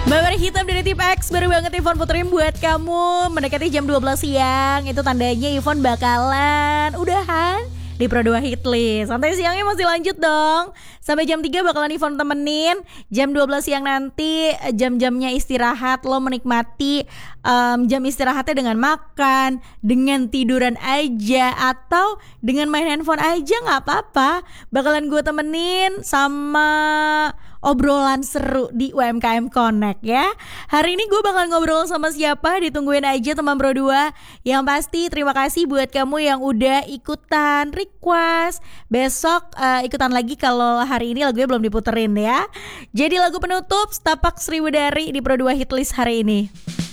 Babar hitam dari Tip X baru banget Ivon puterin buat kamu. Mendekati jam 12 siang, itu tandanya Ivon bakalan udahan di Pro 2 Hitlist. Santai siangnya masih lanjut dong. Sampai jam 3 bakalan Ivon temenin. Jam 12 siang nanti jam-jamnya istirahat. Lo menikmati jam istirahatnya dengan makan, dengan tiduran aja, atau dengan main handphone aja gak apa-apa. Bakalan gue temenin sama obrolan seru di UMKM Connect ya. Hari ini gue bakal ngobrol sama siapa, ditungguin aja teman Pro 2. Yang pasti terima kasih buat kamu yang udah ikutan request. Besok ikutan lagi kalau hari ini lagunya belum diputerin ya. Jadi lagu penutup Setapak Sriwedari di Pro 2 Hitlist hari ini.